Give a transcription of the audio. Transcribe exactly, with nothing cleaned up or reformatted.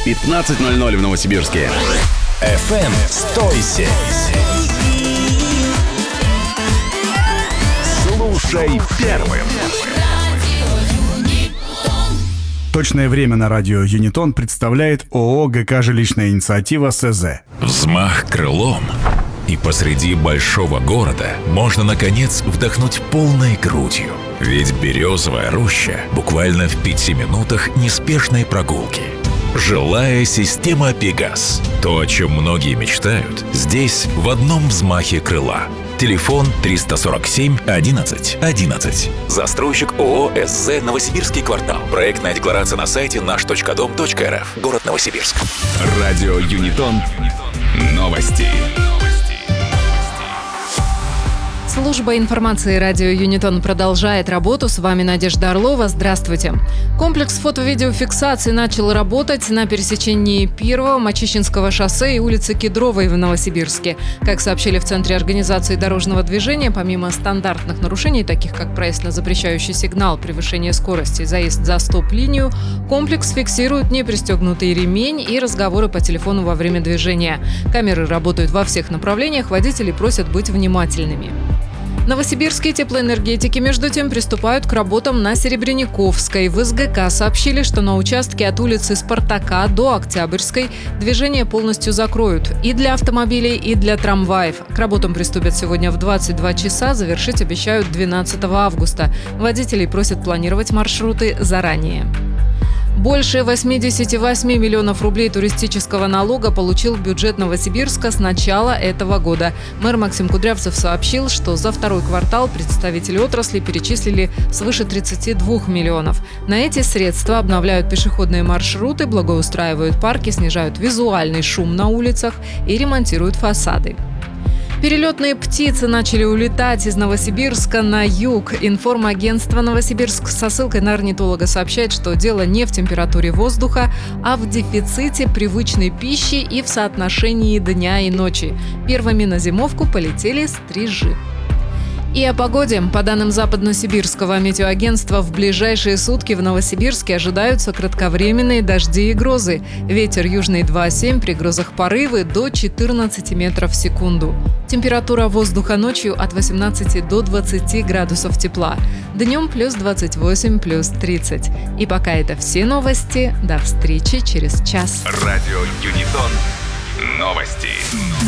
пятнадцать ноль ноль в Новосибирске. эф эм «Стойся». Слушай первым. Точное время на радио Юнитон представляет ООО ГК «Жилищная инициатива» СЗ. Взмах крылом, и посреди большого города можно, наконец, вдохнуть полной грудью. Ведь Березовая роща буквально в пяти минутах неспешной прогулки. Жилая система «Пегас». То, о чем многие мечтают, здесь в одном взмахе крыла. Телефон триста сорок семь одиннадцать одиннадцать. Застройщик ООО «СЗ Новосибирский квартал». Проектная декларация на сайте наш точка дом точка эр эф. Город Новосибирск. Радио Юнитон. Новости. Служба информации радио Юнитон продолжает работу. С вами Надежда Орлова. Здравствуйте. Комплекс фото-видеофиксации начал работать на пересечении Первого, Мачищинского шоссе и улицы Кедровой в Новосибирске. Как сообщили в Центре организации дорожного движения, помимо стандартных нарушений, таких как проезд на запрещающий сигнал, превышение скорости, заезд за стоп-линию, комплекс фиксирует непристегнутый ремень и разговоры по телефону во время движения. Камеры работают во всех направлениях, водители просят быть внимательными. Новосибирские теплоэнергетики, между тем, приступают к работам на Серебряниковской. В СГК сообщили, что на участке от улицы Спартака до Октябрьской движение полностью закроют и для автомобилей, и для трамваев. К работам приступят сегодня в двадцать два часа, завершить обещают двенадцатого августа. Водителей просят планировать маршруты заранее. Больше восемьдесят восемь миллионов рублей туристического налога получил бюджет Новосибирска с начала этого года. Мэр Максим Кудрявцев сообщил, что за второй квартал представители отрасли перечислили свыше тридцати двух миллионов. На эти средства обновляют пешеходные маршруты, благоустраивают парки, снижают визуальный шум на улицах и ремонтируют фасады. Перелетные птицы начали улетать из Новосибирска на юг. Информагентство «Новосибирск» со ссылкой на орнитолога сообщает, что дело не в температуре воздуха, а в дефиците привычной пищи и в соотношении дня и ночи. Первыми на зимовку полетели стрижи. И о погоде. По данным Западносибирского метеоагентства, в ближайшие сутки в Новосибирске ожидаются кратковременные дожди и грозы. Ветер южный два семь, при грозах порывы до четырнадцати метров в секунду. Температура воздуха ночью от восемнадцати до двадцати градусов тепла. Днем плюс двадцать восемь, плюс тридцать. И пока это все новости. До встречи через час. Радио Юнитон. Новости.